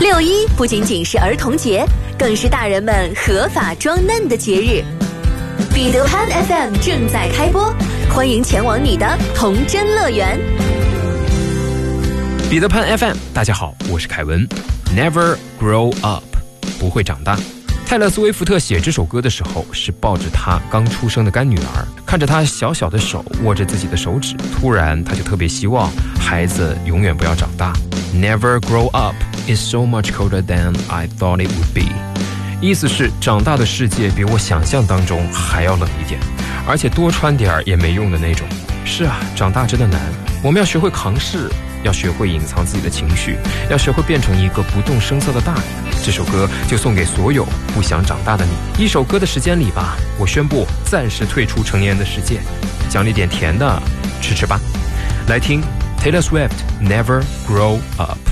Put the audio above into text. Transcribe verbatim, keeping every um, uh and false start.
六一不仅仅是儿童节，更是大人们合法装嫩的节日。彼得潘 F M 正在开播，欢迎前往你的童真乐园。 彼得潘 F M， 大家好，我是凯文。Never grow up， 不会长大。泰勒·斯威夫特写这首歌的时候，是抱着她刚出生的干女儿，看着她小小的手握着自己的手指，突然他就特别希望孩子永远不要长大。Never grow up is so much colder than I thought it would be。意思是长大的世界比我想象当中还要冷一点，而且多穿点也没用的那种。是啊，长大真的难，我们要学会扛事，要学会隐藏自己的情绪，要学会变成一个不动声色的大人。这首歌就送给所有不想长大的你。一首歌的时间里吧，我宣布暂时退出成年的世界，奖励点甜的吃吃吧。来听 Taylor Swift Never Grow Up。